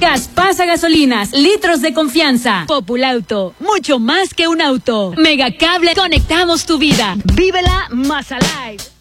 Gaspasa Gasolinas, litros de confianza. Populauto, mucho más que un auto. Megacable, conectamos tu vida. Vívela más alive.